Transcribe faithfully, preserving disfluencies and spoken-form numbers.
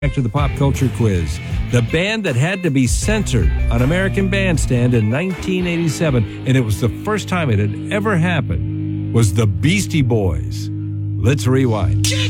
Back to the pop culture quiz. The band that had to be censored on American Bandstand in nineteen eighty-seven, and it was the first time it had ever happened, was the Beastie Boys. Let's rewind.